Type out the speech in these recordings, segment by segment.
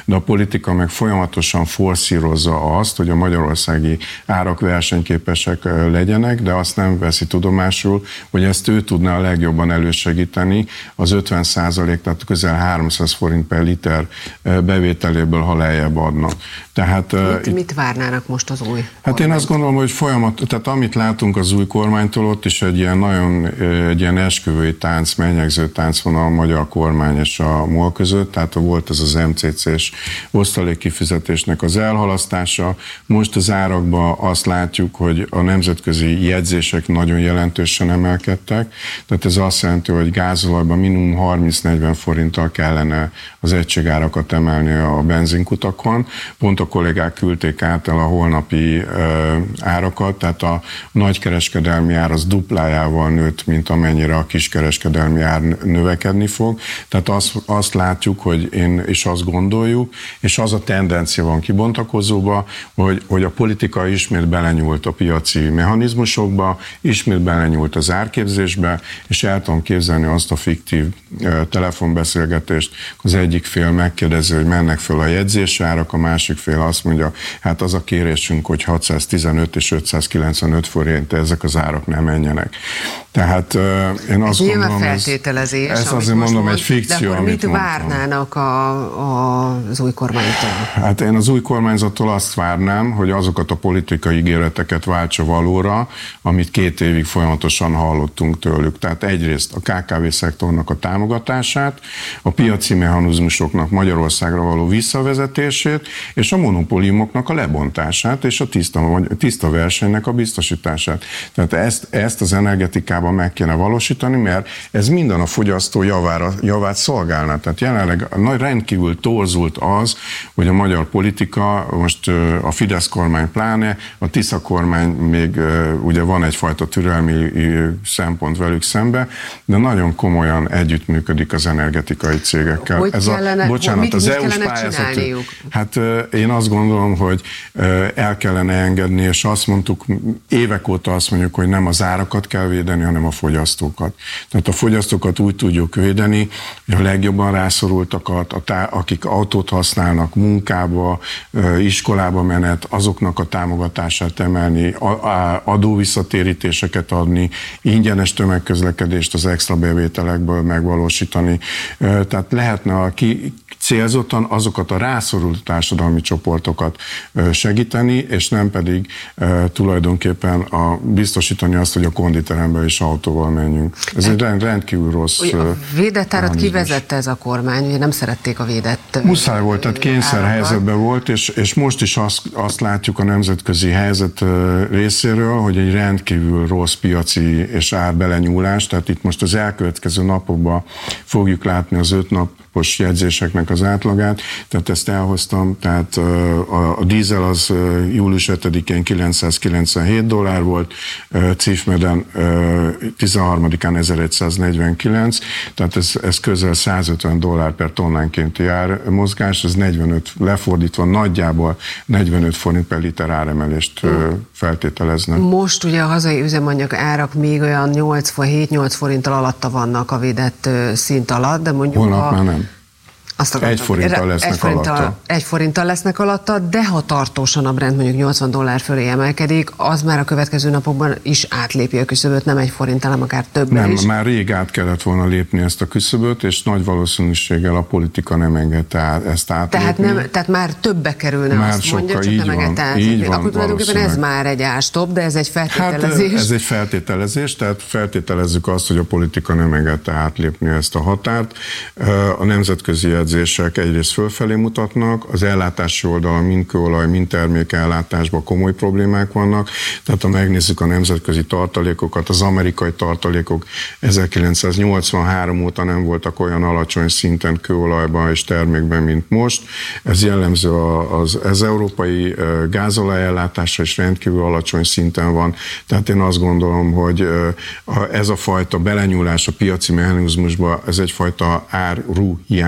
de a politika meg folyamatosan forszírozza azt, hogy a magyarországi árak versenyképesek legyenek, de azt nem veszi tudomásul, hogy ezt ő tudná a legjobban elősegíteni az 50%, tehát közel 300 forint per liter bevételéből, ha lejjebb adnak. Tehát, mit várnának most az új Hát én azt gondolom, hogy tehát amit látunk az új kormánytól, ott is egy ilyen esküvői tánc, mennyegző tánc van a magyar kormány és a MOL között, tehát volt ez az MCC-s osztalékkifizetésnek az elhalasztása. Most az árakban azt látjuk, hogy a nemzetközi jegyzések nagyon jelentősen emelkedtek, tehát ez azt jelenti, hogy gázolajban minimum 30-40 forinttal kellene az egységárakat emelni a benzinkutakon. Pont a kollégák küldték át el a holnapi árakat, tehát a nagykereskedelmi ár az duplájával nőtt, mint amennyire a kiskereskedelmi ár növekedni fog. Tehát azt látjuk, és azt gondoljuk, és az a tendencia van kibontakozóba, hogy a politika ismét belenyúlt a piaci mechanizmusokba, ismét belenyúlt az árképzésbe, és el tudom képzelni azt a fiktív telefonbeszélgetést, az egyik fél megkérdezi, hogy mennek föl a jegyzésárak, a másik fél azt mondja, hát az a kérésünk, hogy 615 és 595 forint, ezek az árak nem menjenek. Tehát én azt gondolom, feltételezés, ez azért mondom, egy fikció, de akkor amit mit várnának az új kormánytól? Hát én az új kormányzattól azt várnám, hogy azokat a politikai ígéreteket váltsa valóra, amit 2 évig folyamatosan hallottunk tőlük. Tehát egyrészt a KKV-szektornak a támogatását, a piaci mechanizmusoknak Magyarországra való visszavezetését, és a monopóliumoknak a lebontását, és a tiszta versenynek a biztosítását. Tehát ezt az energetikában meg kéne valósítani, mert ez minden a fogyasztó javát szolgálna. Tehát jelenleg rendkívül torzult az, hogy a magyar politika, most a Fidesz kormány pláne, a Tisza kormány még ugye van egyfajta türelmi szempont velük szembe, de nagyon komolyan együttműködik az energetikai cégekkel. Hogy kellene, bocsánat, az EU-s pályázat. Hát én azt gondolom, hogy el kellene engedni, és azt mondtuk, évek óta azt mondjuk, hogy nem az árakat kell védeni, hanem a fogyasztókat. Tehát a fogyasztókat úgy tudjuk védeni, hogy a legjobban rászorultakat, akik autót használnak, munkába, iskolába menet, azoknak a támogatását emelni, adóvisszatérítéseket adni, ingyenes tömegközlekedést az extra bevételekből megvalósítani. Tehát lehetne célzottan azokat a rászorult társadalmi csoportokat segíteni, és nem pedig tulajdonképpen biztosítani azt, hogy a konditerembe is autóval menjünk. Ez egy rendkívül rossz. A védett árat kivezette ez a kormány, ugye nem szerették a védett. Muszáj volt, tehát kényszerhelyzetben volt, és most is azt látjuk a nemzetközi helyzet részéről, hogy egy rendkívül rossz piaci és árbelenyúlás, tehát itt most az elkövetkező napokban fogjuk látni az 5 napos jegyzéseknek az átlagát, tehát ezt elhoztam, tehát a dízel az július 5-én $997 volt, Cifmeden 13-án 1149, tehát ez közel $150 per tonnánkénti ármozgás, ez 45, lefordítva nagyjából 45 forint per liter áremelést feltételeznek. Most ugye a hazai üzemanyag árak még olyan 7-8 forinttal alatta vannak a védett szint alatt, de mondjuk holnap már nem. 1 forinttal lesznek alatta. 1 forinttal lesznek alatta, de ha tartósan a Brent mondjuk $80 fölé emelkedik, az már a következő napokban is átlépi a küszöböt, nem 1 forinttal, hanem akár többen is. Nem, már rég át kellett volna lépni ezt a küszöböt, és nagy valószínűséggel a politika nem engedte ezt átlépni. Tehát már többe kerülne, már azt mondja, csak nem engedte át. Akkor tulajdonképpen ez már egy ástop, de ez egy feltételezés. Hát ez egy feltételezés, tehát feltételezzük azt, hogy a politika nem engedte átlépni ezt a határt. A nemzetközi jegyzések egyrészt fölfelé mutatnak, az ellátási oldalon mind kőolaj, mind termékellátásban komoly problémák vannak, tehát ha megnézzük a nemzetközi tartalékokat, az amerikai tartalékok 1983 óta nem voltak olyan alacsony szinten kőolajban és termékben, mint most. Ez jellemző az európai gázolajellátásra is rendkívül alacsony szinten van, tehát én azt gondolom, hogy ez a fajta belenyúlás a piaci mechanizmusba, ez egyfajta áru hiányhoz vezet.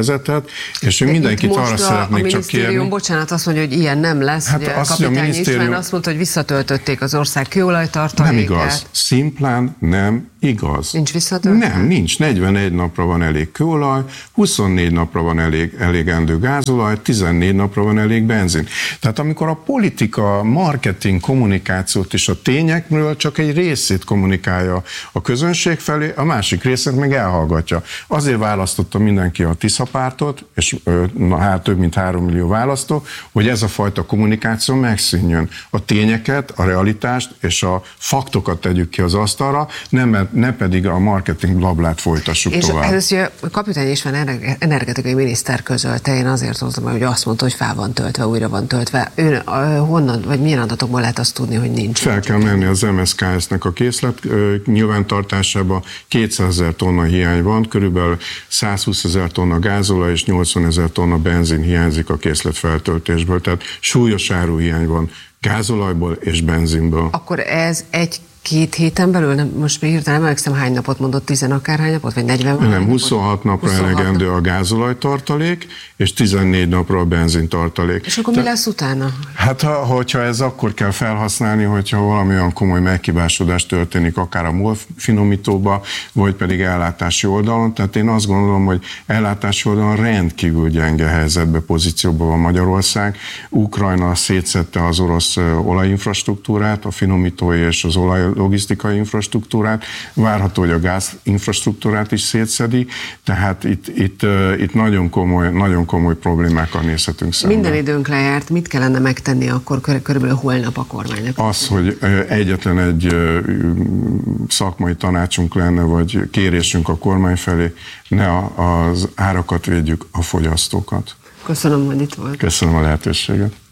helyzetet, és mindenkit arra szeretnék csak kérni. Bocsánat, azt mondja, hogy ilyen nem lesz. Hát ugye Kapitány István azt mondta, hogy visszatöltötték az ország kőolajtartalékát. Nem igaz. Szimplán nem igaz. Nincs visszatöltve? Nem, nincs. 41 napra van elég kőolaj, 24 napra van elégendő gázolaj, 14 napra van elég benzin. Tehát amikor a politika, marketing, kommunikációt és a tényekről csak egy részét kommunikálja a közönség felé, a másik részét meg elhallgatja. Azért választotta mindenki a Tisza pártot, és több mint 3 millió választó, hogy ez a fajta kommunikáció megszűnjön. A tényeket, a realitást és a faktokat tegyük ki az asztalra, ne pedig a marketing blablát folytassuk tovább. És ez ugye Kapitány István energetikai miniszter közölte, én azért hoztam, hogy azt mondta, hogy fel van töltve, újra van töltve. Ön honnan, vagy milyen adatokból lehet azt tudni, hogy nincs? Fel kell menni az MSZKS-nek a készlet nyilvántartásába, 200 000 tonna hiány van, körülbelül 120 000 tonna gázolaj és 80 000 tonna benzin hiányzik a készlet feltöltésből, tehát súlyos áruhiány van gázolajból és benzinből. Akkor ez 1-2 héten belül, most még hirtelen emlékszem, hány napot mondott, 10 akárhány napot, vagy 40? Nem, 26 napra 26 elegendő a gázolajtartalék, és 14 napra a benzintartalék. És akkor mi lesz utána? Hát, hogyha ez akkor kell felhasználni, hogyha valami olyan komoly meghibásodás történik, akár a MOL finomítóba, vagy pedig ellátási oldalon. Tehát én azt gondolom, hogy ellátási oldalon rendkívül gyenge helyzetbe, pozícióban van Magyarország. Ukrajna szétszette az orosz olajinfrastruktúrát, a finomítói és az olajlogisztikai infrastruktúrát. Várható, hogy a gázinfrastruktúrát is szétszedi. Tehát itt nagyon komoly problémákkal nézhetünk szemben. Minden időnk lejárt, mit kellene megtenni akkor körülbelül holnap a kormánynak? Az, hogy egyetlen egy szakmai tanácsunk lenne, vagy kérésünk a kormány felé, ne az árakat védjük, a fogyasztókat. Köszönöm, hogy itt volt. Köszönöm a lehetőséget.